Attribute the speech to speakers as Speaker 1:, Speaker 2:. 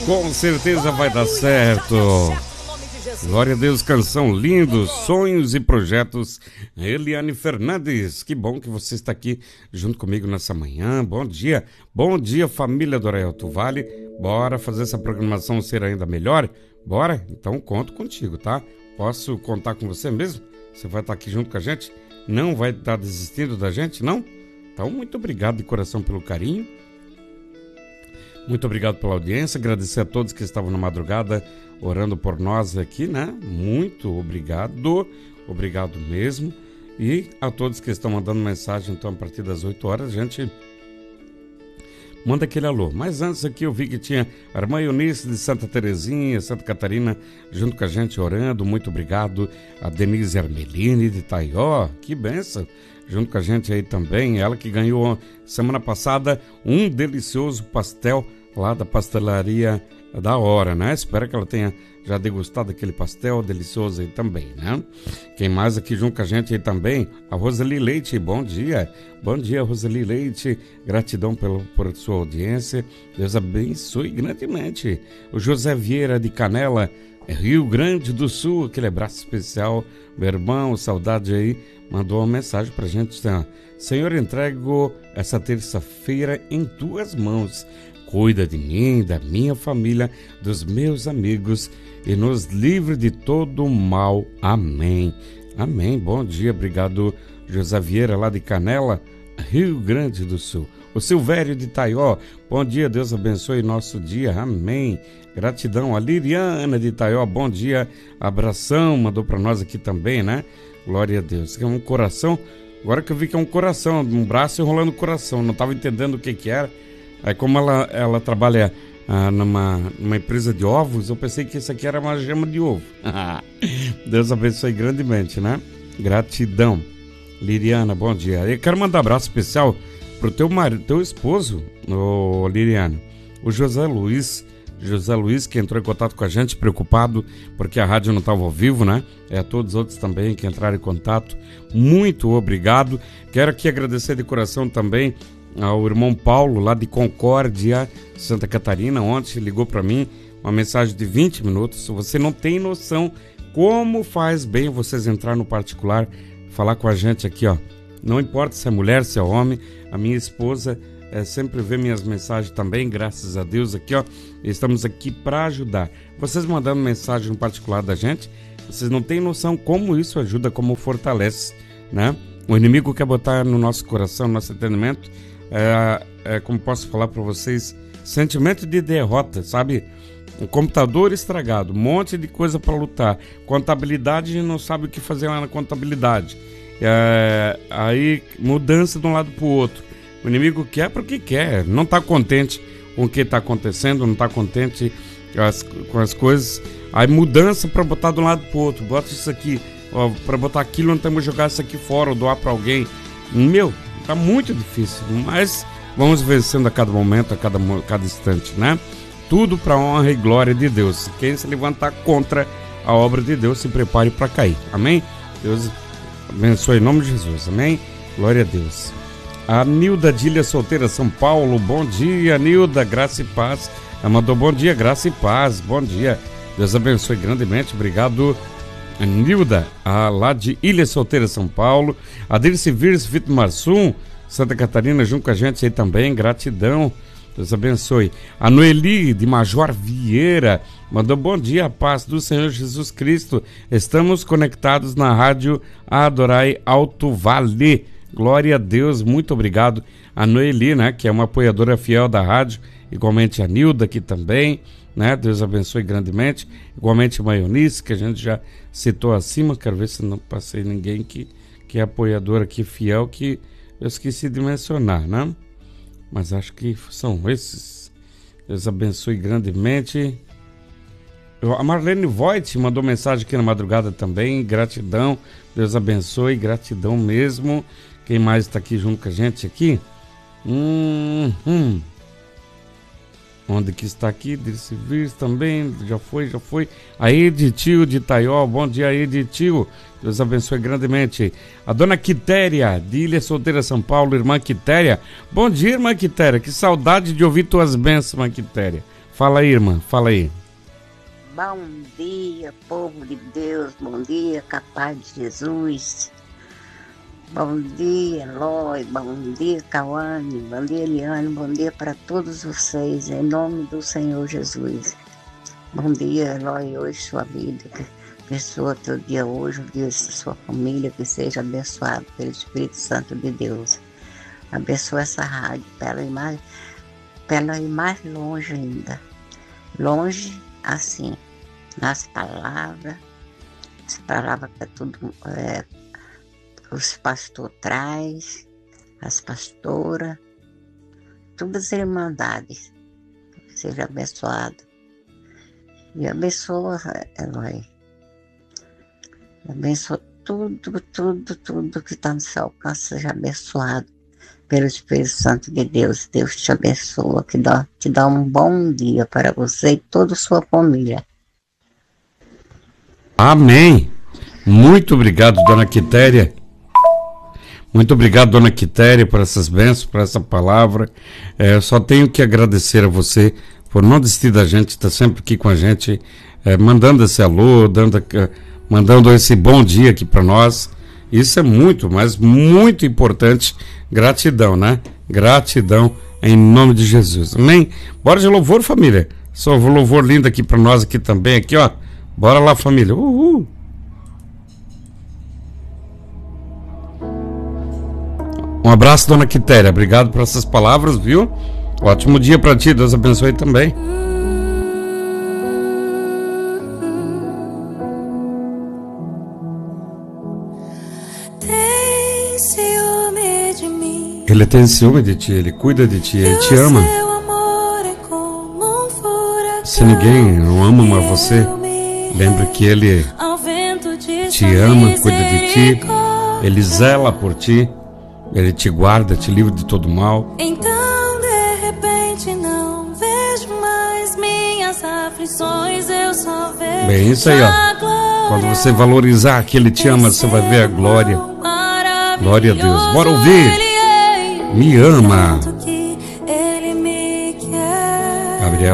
Speaker 1: Com certeza vai dar certo. Glória a Deus, canção lindos, sonhos e projetos. Eliane Fernandes, que bom que você está aqui junto comigo nessa manhã. Bom dia família do Arraial Vale. Bora fazer essa programação ser ainda melhor? Bora? Então conto contigo, tá? Posso contar com você mesmo? Você vai estar aqui junto com a gente? Não vai estar desistindo da gente, não? Então, muito obrigado de coração pelo carinho. Muito obrigado pela audiência. Agradecer a todos que estavam na madrugada orando por nós aqui, né? Muito obrigado. Obrigado mesmo. E a todos que estão mandando mensagem, então, a partir das 8 horas, a gente manda aquele alô. Mas antes aqui eu vi que tinha a irmã Eunice de Santa Terezinha, Santa Catarina, junto com a gente orando. Muito obrigado. A Denise Armeline de Taió. Que benção. Junto com a gente aí também, ela que ganhou semana passada um delicioso pastel lá da pastelaria da Hora, né? Espero que ela tenha já degustado aquele pastel delicioso aí também, né? Quem mais aqui junto com a gente aí também? A Roseli Leite, bom dia. Bom dia, Roseli Leite. Gratidão por sua audiência. Deus abençoe grandemente. O José Vieira de Canela, Rio Grande do Sul, aquele abraço especial. Meu irmão, saudade aí, mandou uma mensagem pra gente. Senhor, entrego essa terça-feira em tuas mãos. Cuida de mim, da minha família, dos meus amigos e nos livre de todo mal. Amém. Amém. Bom dia, obrigado, José Vieira, lá de Canela, Rio Grande do Sul. O Silvério de Taió, bom dia, Deus abençoe nosso dia. Amém. Gratidão. A Liriana de Taió, bom dia, abração, mandou para nós aqui também, né? Glória a Deus. É um coração, agora que eu vi que é um coração, um braço enrolando o coração, não estava entendendo o que era. Aí como ela trabalha numa empresa de ovos, eu pensei que isso aqui era uma gema de ovo. Deus abençoe grandemente, né? Gratidão. Liriana, bom dia. Eu quero mandar um abraço especial pro teu esposo, o Liriana, o José Luiz, que entrou em contato com a gente, preocupado porque a rádio não estava ao vivo, né? A todos os outros também que entraram em contato, muito obrigado. Quero aqui agradecer de coração também ao irmão Paulo, lá de Concórdia, Santa Catarina. Ontem ligou para mim, uma mensagem de 20 minutos. Você não tem noção como faz bem vocês entrar no particular, falar com a gente aqui, ó. Não importa se é mulher, se é homem, a minha esposa sempre vê minhas mensagens também, graças a Deus aqui, ó. Estamos aqui para ajudar. Vocês mandando mensagem no particular da gente, vocês não têm noção como isso ajuda, como fortalece, né? O inimigo quer botar no nosso coração, no nosso entendimento, como posso falar para vocês, sentimento de derrota, sabe? Um computador estragado, um monte de coisa para lutar, contabilidade, não sabe o que fazer lá na contabilidade, aí mudança de um lado para o outro. O inimigo quer porque quer, não está contente com o que está acontecendo, não está contente com as coisas, aí mudança para botar de um lado para o outro, bota isso aqui, para botar aquilo, não temos que jogar isso aqui fora ou doar para alguém. Meu, tá muito difícil, mas vamos vencendo a cada momento, a cada instante, né? Tudo para a honra e glória de Deus. Quem se levantar contra a obra de Deus, se prepare para cair. Amém? Deus abençoe em nome de Jesus. Amém? Glória a Deus. A Nilda Dília Solteira, São Paulo. Bom dia, Nilda. Graça e paz. Ela mandou bom dia, graça e paz. Bom dia. Deus abençoe grandemente. Obrigado, Nilda, lá de Ilha Solteira, São Paulo. A Dirce Virs Vitmarsum, Santa Catarina, junto com a gente aí também. Gratidão. Deus abençoe. A Noeli de Major Vieira mandou bom dia, a paz do Senhor Jesus Cristo. Estamos conectados na rádio Adorai Alto Vale. Glória a Deus, muito obrigado. A Noeli, né, que é uma apoiadora fiel da rádio, igualmente a Nilda aqui também, né? Deus abençoe grandemente. Igualmente a Maionise, que a gente já citou acima. Quero ver se não passei ninguém que é apoiador aqui fiel, que eu esqueci de mencionar, né? Mas acho que são esses. Deus abençoe grandemente. A Marlene Voigt mandou mensagem aqui na madrugada também. Gratidão. Deus abençoe. Gratidão mesmo. Quem mais está aqui junto com a gente aqui? Onde que está aqui? Dirce Virs também. Já foi. A Editio de Taió. Bom dia, Editio. Deus abençoe grandemente. A dona Quitéria, de Ilha Solteira, São Paulo. Irmã Quitéria. Bom dia, irmã Quitéria. Que saudade de ouvir tuas bênçãos, irmã Quitéria. Fala aí, irmã, fala aí.
Speaker 2: Bom dia, povo de Deus, bom dia, capaz de Jesus. Bom dia, Eloy, bom dia, Cauane, bom dia, Eliane, bom dia para todos vocês, em nome do Senhor Jesus. Bom dia, Eloy, hoje sua vida, que abençoa teu dia hoje, o dia da sua família, que seja abençoado pelo Espírito Santo de Deus. Abençoa essa rádio, para ela ir mais longe ainda. Longe, assim, nas palavras, as palavras que tudo os pastores traz, as pastoras, todas as irmandades, seja abençoado. E abençoa, Eloy. Abençoa tudo que está no seu alcance, seja abençoado pelo Espírito Santo de Deus. Deus te abençoa, te dá um bom dia para você e toda a sua família.
Speaker 1: Amém. Muito obrigado, dona Quitéria. Muito obrigado, dona Quitéria, por essas bênçãos, por essa palavra. Eu só tenho que agradecer a você por não desistir da gente, estar sempre aqui com a gente, mandando esse alô, mandando esse bom dia aqui para nós. Isso é muito, mas muito importante. Gratidão, né? Gratidão em nome de Jesus. Amém? Bora de louvor, família. Só um louvor lindo aqui para nós aqui também, aqui, ó. Bora lá, família. Uhul. Um abraço, dona Quitéria. Obrigado por essas palavras, viu? Ótimo dia para ti. Deus abençoe também. Ele tem ciúme de ti, ele cuida de ti, ele te ama. Se ninguém não ama você, lembre que ele te ama, cuida de ti, ele zela por ti, ele te guarda, te livra de todo mal.
Speaker 3: Então de repente não vejo mais minhas aflições, eu só vejo.
Speaker 1: Bem, isso aí, ó. Quando você valorizar que ele te ama, você vai ver a glória. Glória a Deus. Bora ouvir. Me ama.